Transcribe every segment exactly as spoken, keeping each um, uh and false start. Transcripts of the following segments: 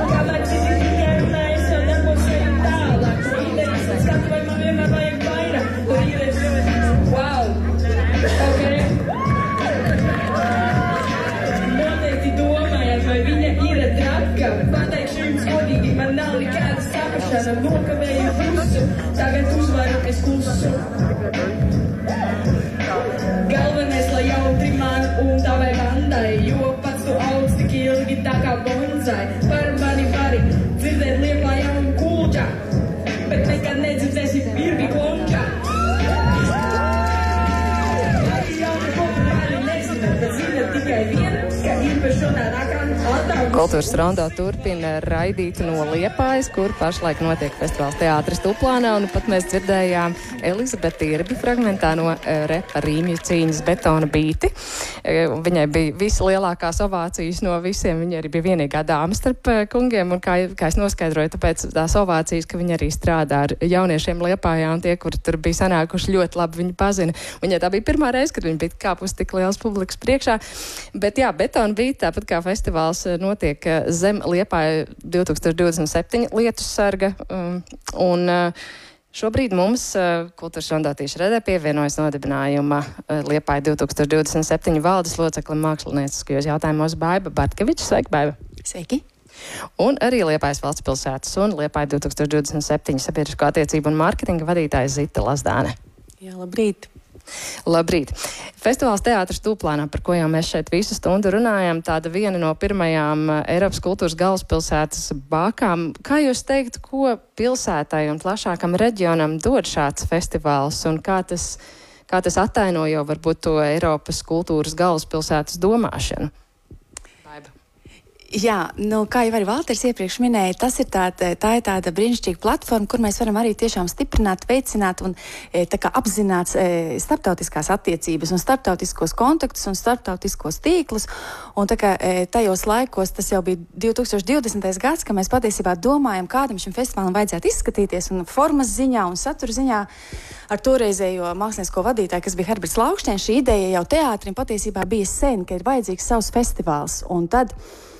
Kamēr citi tikai runā, es jau darbos eju tālāk. No idejas un skatu, vai man vienmēr vajag vairāk. To īres, wow, ok. Noteikti domājat, vai viņa ir traka. Pateikšu jums godīgi, man nav nekāda saprašana. Nokavēju pusu, tagad uzvaru es klusu. Galvenais, lai jautri man un tavai bandai, jo pats tu augst tik ilgi tā kā bonzai. Par mani vari dzirdēt Liepājā un Kulģā, bet nekad nedzirdēsi virvi Klončā. Arī jauni populāri nezina, bet zina tikai vienu, ka īpašonā nākam ataugus. Kultūras rondo turpina raidīt no Liepājas, kur pašlaik notiek festivāls Teātris Tuplānā, un pat mēs dzirdējām Elizabeti Irbi fragmentā no uh, repa Rīmju cīņas Betona bīti. Uh, viņai bija vislielākās ovācijas no visiem, viņa arī bija vienīgā dāma starp uh, kungiem, un kā, kā es noskaidroju, tāpēc tās ovācijas, ka viņa arī strādā ar jauniešiem Liepājā, un tie, kuri tur bija sanākuši, ļoti labi viņu pazina. Viņai tā bija pirmā reize, kad viņa bija kāpus tik liels publikas priekšā, bet jā, Betona bīti, tāpat kā festivāls notiek zem Liepāja divtūkstoš divdesmit septiņi lietus sarga, um, un uh, šobrīd mums uh, Kultūras rondo tieši redē pievienojas nodibinājuma uh, Liepāja divtūkstoš divdesmit septiņi valdes locekli mākslinieckajos jautājumos Baiba Bartkeviča. Sveiki, Baiba! Sveiki! Un arī Liepājas valsts pilsētas un Liepāja divtūkstoš divdesmit septiņi sabiedrisko attiecību un mārketinga vadītāja Zita Lazdāne. Jā, labrīt! Labrīt! Festivāls Teātris Tuplānā, par ko jau mēs šeit visu stundu runājam, tāda viena no pirmajām Eiropas kultūras galvaspilsētas bākām. Kā jūs teiktu, ko pilsētai un plašākam reģionam dod šāds festivāls un kā tas, kā tas attaino jau varbūt to Eiropas kultūras galvaspilsētas domāšanu? Jā, nu, kā jau arī Valters iepriekš minēja, tas ir tāda, tā ir tāda brīnišķīga platforma, kur mēs varam arī tiešām stiprināt, veicināt un tā kā apzināt e, starptautiskās attiecības un starptautiskos kontaktus un starptautiskos tīklus. Un tā kā e, tajos laikos, tas jau bija divtūkstoš divdesmitais gads, ka mēs patiesībā domājam, kādam šim festivālam vajadzētu izskatīties un formas ziņā un satura ziņā ar toreizējo mākslinieko vadītāju, kas bija Herberts Laukštēns. Šī ideja jau teātrim patiesībā bija sen, ka ir vajadzīgs savs festivāls. Un tad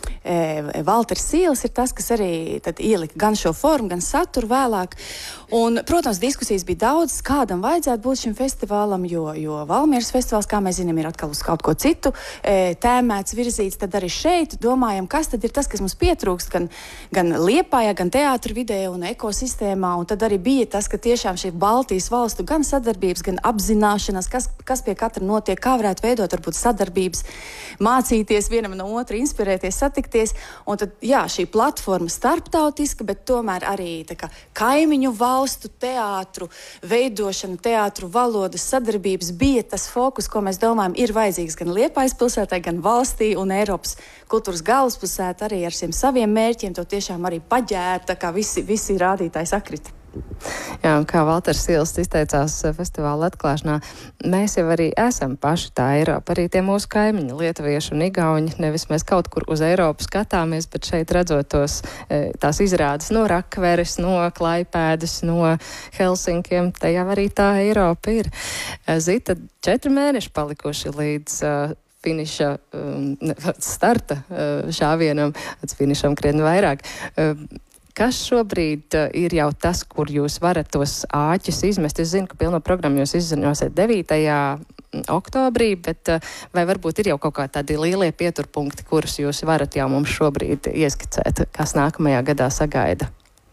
E, Valters Sīls ir tas, kas arī tad ielika gan šo formu, gan saturu vēlāk. Un, protams, diskusijas bija daudz, kādam vajadzētu būt šim festivālam, jo, jo Valmieras festivāls, kā mēs zinām, ir atkal uz kaut ko citu e, tēmēts, virzīts. Tad arī šeit domājam, kas tad ir tas, kas mums pietrūkst gan, gan Liepājā, gan teātru vidē un ekosistēmā. Un tad arī bija tas, ka tiešām šī Baltijas valstu gan sadarbības, gan apzināšanās, kas, kas pie katra notiek, kā varētu veidot varbūt sadarbības, mācīties vienam no otra, inspirēties, satikties. Un tad, jā, šī platforma starptautiska, bet tomēr arī tā kā kaimiņu valstu teātru veidošana, teātru valodas sadarbības bija tas fokus, ko mēs domājam, ir vajadzīgs gan Liepājas pilsētai, gan valstī un Eiropas kultūras galvaspilsēta arī ar šiem saviem mērķiem to tiešām arī paģērta, kā visi, visi rādītāji sakrita. Jā, un kā Valters Sīls izteicās festivāla atklāšanā, mēs jau arī esam paši tā Eiropa, arī tie mūsu kaimiņi, lietuvieši un igauņi, nevis mēs kaut kur uz Eiropu skatāmies, bet šeit redzot tos, tās izrādes no Rakveres, no Klaipēdas, no Helsinkiem, te jau arī tā Eiropa ir. Zita, četri mēneši palikuši līdz uh, finiša um, starta uh, šāvienam, līdz finišam krietni vairāk. Uh, Kas šobrīd uh, ir jau tas, kur jūs varat tos āķus izmest? Es zinu, ka pilno programmu jūs izziņosiet devītajā oktobrī, bet uh, vai varbūt ir jau kaut kā tādi lielie pieturpunkti, kurus jūs varat jau mums šobrīd ieskicēt, kas nākamajā gadā sagaida?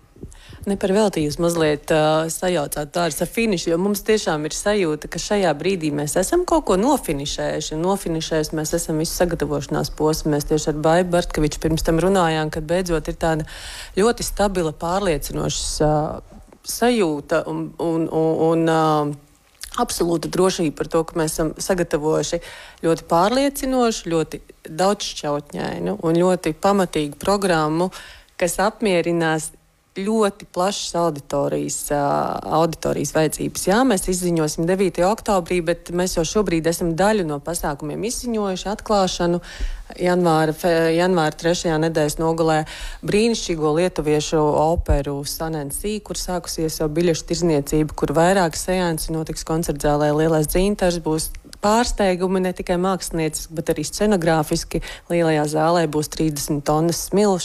Ne par velti jūs mazliet uh, sajaucāt tādas ar finišu, jo mums tiešām ir sajūta, ka šajā brīdī mēs esam kaut ko nofinišējuši. Nofinišējuši mēs esam visu sagatavošanās posmu. Mēs tieši ar Baibu Bartkeviču pirms tam runājām, kad beidzot ir tāda ļoti stabila, pārliecinoša uh, sajūta un, un, un, un uh, absolūta drošība par to, ka mēs esam sagatavojuši ļoti pārliecinošu, ļoti daudzšķautņainu un ļoti pamatīgu programmu, kas apmierinās ļoti plašas auditorijas, uh, auditorijas vajadzības. Jā, mēs izziņosim devītajā oktobrī, bet mēs jau šobrīd esam daļu no pasākumiem izziņojuši, atklāšanu janvāra, fe, janvāra trešajā nedēļas nogalē brīnišķīgo lietuviešu operu Sanensī, kur sākusies jau biļešu tirzniecība, kur vairākas seansi notiks koncertzālē Lielais dzintars, būs pārsteigumi ne tikai mākslinieciski, bet arī scenogrāfiski. Lielajā zālē būs trīsdesmit tonnas smilšu.